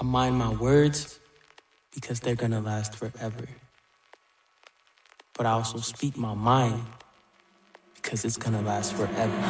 I mind my words because they're gonna last forever. But I also speak my mind because it's gonna last forever.